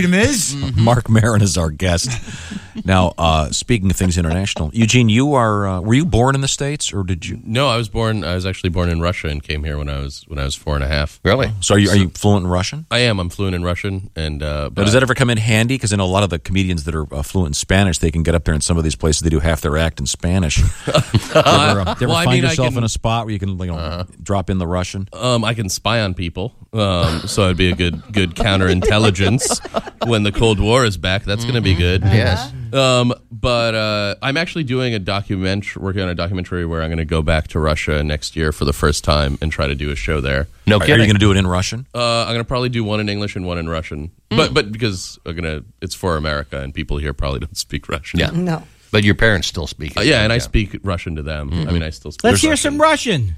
be the Miz. Mark Maron is our guest. Now, speaking of things international, Eugene, you are were you born in the States or did you? No, I was actually born in Russia and came here when I was 4.5. Really? So are you fluent in Russian? I am. I'm fluent in Russian, and but does that ever come in handy? Because I know a lot of the comedians that are fluent in Spanish, they can get up there in some of these places. They do half their act in Spanish. Do you ever find yourself in a spot where you can drop in the Russian? I can spy on people, so it'd be a good counterintelligence when the Cold War is back. That's going to be good. Yes. But I'm actually working on a documentary where I'm going to go back to Russia next year for the first time and try to do a show there. No kidding. Are you going to do it in Russian? I'm going to probably do one in English and one in Russian. But because it's for America and people here probably don't speak Russian. Yeah. No. But your parents still speak it. And I speak Russian to them. I mean, I still speak Let's hear Russian. some Russian.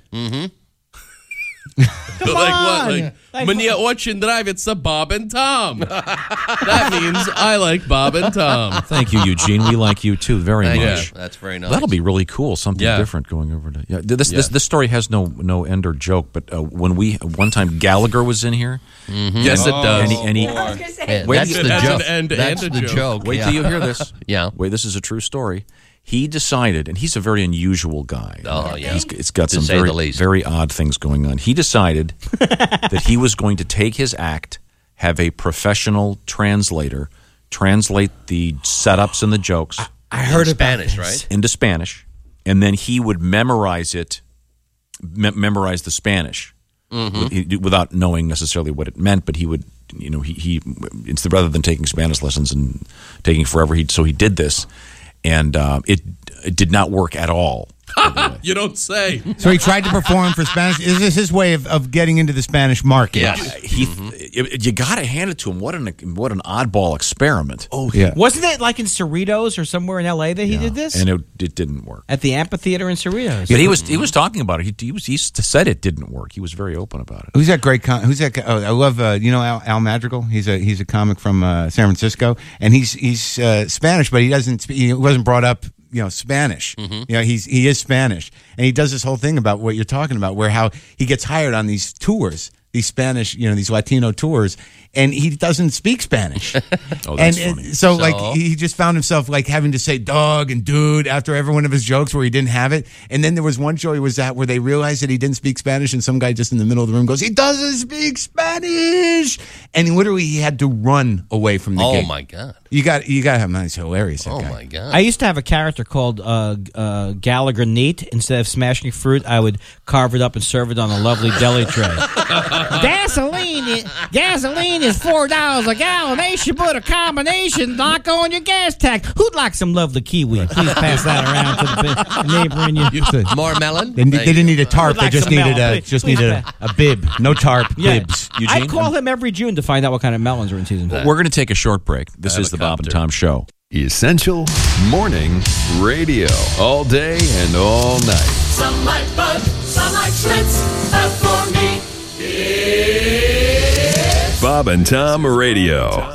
Мне очень нравится Bob and Tom. That means I like Bob and Tom. Thank you, Eugene. We like you too very much. Yeah, that's very nice. That'll be really cool. Something different going over to. Yeah, this story has no end or joke. But when one time Gallagher was in here. Yes, it does. And he I was going to say. Wait, that's the that's joke. an end That's and a the joke. joke. Wait till you hear this. Yeah. Wait, this is a true story. He decided, and he's a very unusual guy. Oh, yeah. It's got To some say the least. very odd things going on. He decided that he was going to take his act, have a professional translator translate the setups and the jokes I heard about Spanish, this. right? into Spanish, and then he would memorize the Spanish without knowing necessarily what it meant. But he would, he instead rather than taking Spanish lessons and taking forever, so he did this. And it did not work at all. You don't say. So he tried to perform for Spanish. Is this his way of getting into the Spanish market? Yes. You got to hand it to him. What an oddball experiment. Oh, yeah. Wasn't it like in Cerritos or somewhere in L.A. that he did this? And it didn't work. At the amphitheater in Cerritos. Yeah, he was talking about it. He said it didn't work. He was very open about it. Who's that great? Who's that? I love Al Madrigal. He's a comic from San Francisco, and he's Spanish, but he doesn't. He wasn't brought up Spanish. He is Spanish, and he does this whole thing about what you're talking about, where how he gets hired on these tours, these Spanish, these Latino tours, and he doesn't speak Spanish. Oh, that's and funny. so he just found himself like having to say dog and dude after every one of his jokes where he didn't have it. And then there was one show he was at where they realized that he didn't speak Spanish, and some guy just in the middle of the room goes, "He doesn't speak Spanish," and literally he had to run away from the Oh, gig. my God. You got to have him. He's hilarious. That Oh, guy. my God. I used to have a character called Gallagher Neat. Instead of smashing fruit, I would carve it up and serve it on a lovely deli tray. Gasoline is $4 a gallon. They should put a combination lock on your gas tank. Who'd like some lovely kiwi? Please pass that around to the neighbor in you. More melon? They didn't need a tarp. Would like They just some needed melon. just Please needed a bib. No tarp. Bibs. Eugene? I call him every June to find out what kind of melons are in season. We're going to take a short break. This is the Bob and Tom Show. Essential Morning Radio. All day and all night. Some like Bud, some like Schlitz, but for me, it's Bob and Tom Radio.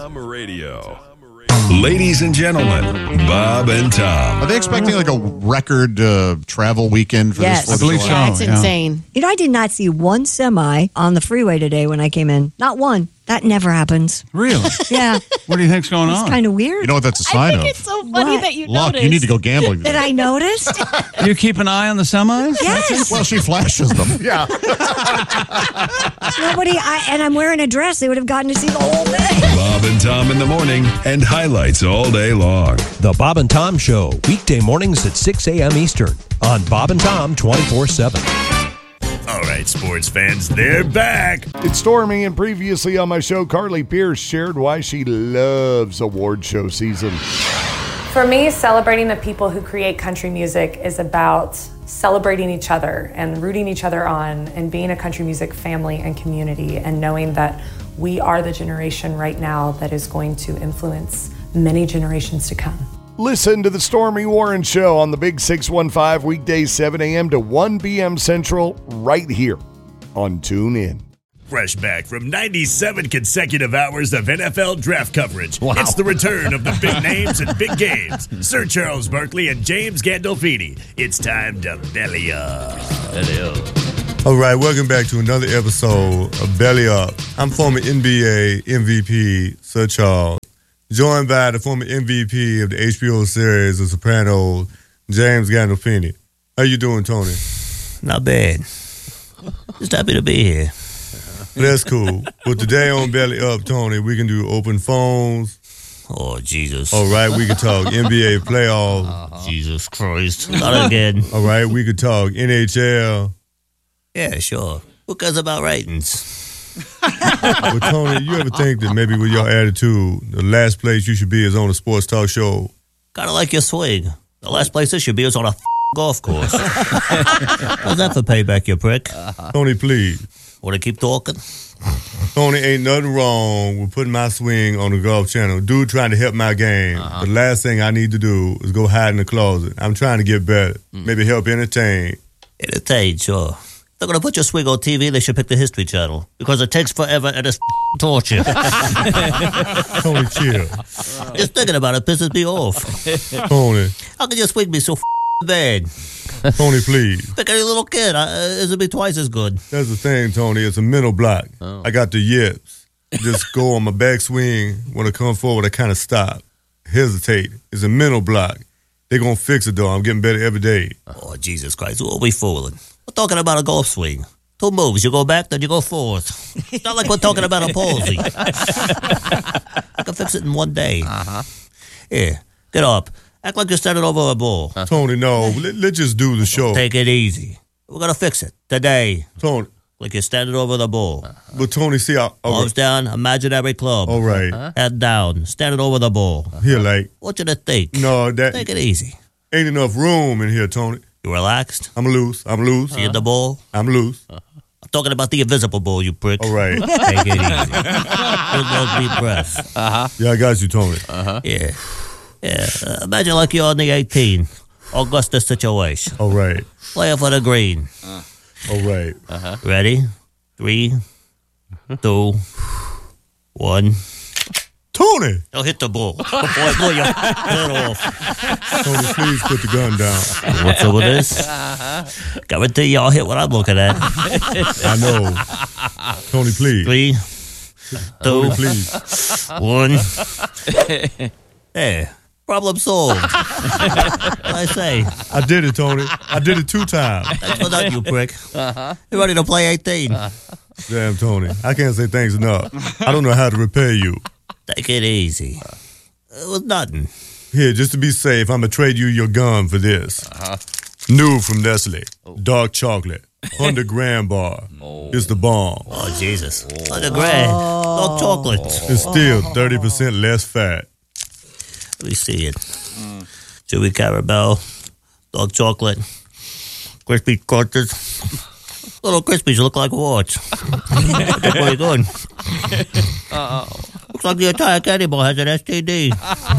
Ladies and gentlemen, Bob and Tom. Are they expecting like a record travel weekend for Yes. this? 4th of July? Yeah, it's insane. I did not see one semi on the freeway today when I came in. Not one. That never happens. Really? Yeah. What do you think's going It's on? kind of weird. You know what that's a I sign think of? it's so funny What? that you Luck, noticed. you need to go gambling. That I noticed? You keep an eye on the semis? Yes. Well, she flashes them. Yeah. And I'm wearing a dress. They would have gotten to see the whole thing. Bob and Tom in the morning and highlights all day long. The Bob and Tom Show, weekday mornings at 6 a.m. Eastern on Bob and Tom 24/7. All right, sports fans, they're back. It's Stormy, and previously on my show, Carly Pierce shared why she loves award show season. For me, celebrating the people who create country music is about celebrating each other and rooting each other on and being a country music family and community and knowing that we are the generation right now that is going to influence many generations to come. Listen to the Stormy Warren Show on the Big 615 weekdays 7 a.m. to 1 p.m. Central right here on TuneIn. Fresh back from 97 consecutive hours of NFL draft coverage. Wow. It's the return of the big names and big games. Sir Charles Barkley and James Gandolfini. It's time to belly up. All right, welcome back to another episode of Belly Up. I'm former NBA MVP Sir Charles. joined by the former MVP of the HBO series The Sopranos, James Gandolfini. How you doing, Tony? Not bad. Just happy to be here. That's cool. But today on Belly Up, Tony, we can do open phones. Oh, Jesus. All right, we can talk NBA playoffs. Jesus Christ. Not again. All right, we could talk NHL. Yeah, sure. Who cares about ratings? But Tony, you ever think that maybe with your attitude, the last place you should be is on a sports talk show? Kind of like your swing. The last place this should be is on a golf course. How's that for payback, you prick? Tony, please. Want to keep talking? Tony, ain't nothing wrong with putting my swing on the Golf Channel. Dude trying to help my game. The last thing I need to do is go hide in the closet. I'm trying to get better. Maybe help entertain. Entertain, sure. If they're going to put your swing on TV, they should pick the History Channel. Because it takes forever and it's torture. Tony, chill. Just thinking about it pisses me off. Tony. How can your swing be so bad? Tony, please. Pick any little kid. It'll be twice as good. That's the thing, Tony. It's a mental block. I got the yips. Just go on my backswing. When I come forward, I kind of stop. Hesitate. It's a mental block. They're going to fix it, though. I'm getting better every day. Oh, Jesus Christ. Who are we fooling? We're talking about a golf swing. 2 moves. You go back, then you go forward. It's not like we're talking about a palsy. I can fix it in 1 day. Here, get up. Act like you're standing over a ball. Tony, no. Let's just do the show. Take it easy. We're going to fix it today. Tony. Like you're standing over the ball. But Tony, see, arms down, imaginary club. All right. Head down, standing over the ball. Here, like. What you to think? No, that. Take it easy. Ain't enough room in here, Tony. You relaxed? I'm loose. See the ball? I'm loose. I'm talking about the invisible ball, you prick. All right. Take it easy. Good long deep breath. Yeah, I got you, Tony. Yeah. Imagine like you're on the 18. Augusta situation. All right. Play for the green. All right. Ready? 3, 2, 1. Tony! Don't hit the ball. Before I blow your head off. Tony, please put the gun down. What's up with this? Guarantee y'all hit what I'm looking at. I know. Tony, please. 3, 2, Tony, please. 1. Hey, problem solved. What I say? I did it, Tony. I did it 2 times. Thanks for that, you prick. You're ready to play 18. Damn, Tony. I can't say thanks enough. I don't know how to repay you. Take it easy. It was nothing. Here, just to be safe, I'm going to trade you your gun for this. New from Nestle. Dark chocolate. 100 gram bar. It's the bomb. Oh, Jesus. 100 grand. Dark chocolate. It's still 30% less fat. Let me see it. Chewy caramel. Dark chocolate. Crispy crackers. Little crispies look like warts. That's pretty good. Looks like the entire candy bar has an STD.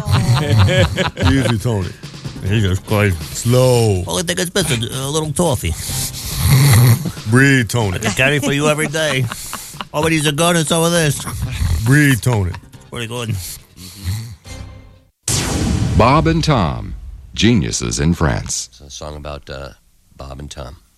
Easy, Tony. Jesus Christ. Slow. Only thing it's missing, a little toffee. Breathe, Tony. I can carry for you every day. All we need is a gun and some of this. Breathe, Tony. Pretty good. Bob and Tom, geniuses in France. It's a song about Bob and Tom.